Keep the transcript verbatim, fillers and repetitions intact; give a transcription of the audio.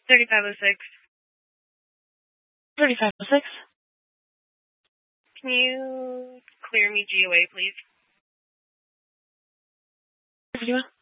thirty-five oh six. thirty-five oh six. Can you clear me G O A, please? If you want.